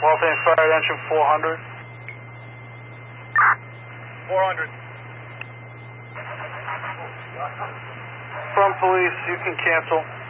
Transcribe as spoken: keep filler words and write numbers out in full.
Waltham Fire Engine four hundred. four hundred. From police, you can cancel.